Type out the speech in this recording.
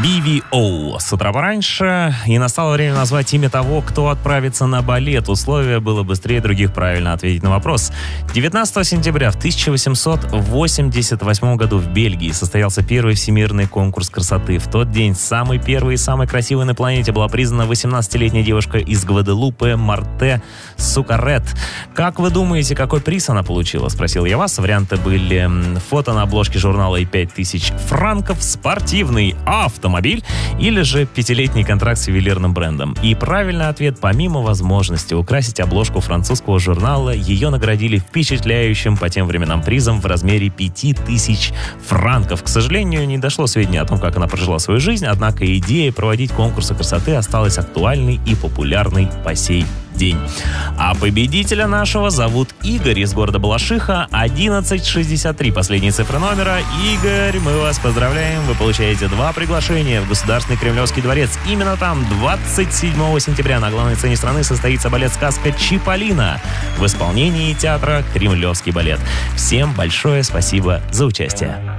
BVO. С утра пораньше, и настало время назвать имя того, кто отправится на балет. Условие было быстрее других правильно ответить на вопрос. 19 сентября в 1888 году в Бельгии состоялся первый всемирный конкурс красоты. В тот день самой первой и самой красивой на планете была признана 18-летняя девушка из Гваделупы Марте Сукарет. Как вы думаете, какой приз она получила? Спросил я вас. Варианты были: фото на обложке журнала и 5000 франков, спортивный автомобиль или же 5-летний контракт с ювелирным брендом. И правильный ответ: помимо возможности украсить обложку французского журнала, ее наградили впечатляющим по тем временам призом в размере 5000 франков. К сожалению, не дошло сведений о том, как она прожила свою жизнь, однако идея проводить конкурсы красоты осталась актуальной и популярной по сей день. А победителя нашего зовут Игорь из города Балашиха, 1163, последние цифры номера. Игорь, мы вас поздравляем, вы получаете 2 приглашения в Государственный Кремлевский дворец. Именно там 27 сентября на главной сцене страны состоится балет-сказка «Чиполлино» в исполнении театра «Кремлевский балет». Всем большое спасибо за участие.